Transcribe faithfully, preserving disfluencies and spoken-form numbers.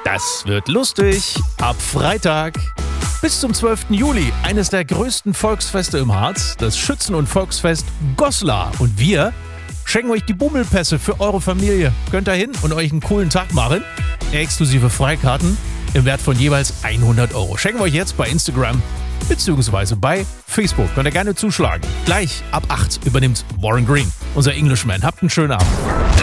Das wird lustig. Ab Freitag bis zum zwölften Juli eines der größten Volksfeste im Harz, das Schützen- und Volksfest Goslar. Und wir schenken euch die Bummelpässe für eure Familie. Könnt ihr hin und euch einen coolen Tag machen. Exklusive Freikarten im Wert von jeweils hundert Euro. Schenken wir euch jetzt bei Instagram bzw. bei Facebook. Könnt ihr gerne zuschlagen. Gleich ab acht übernimmt Warren Green, unser Englishman. Habt einen schönen Abend.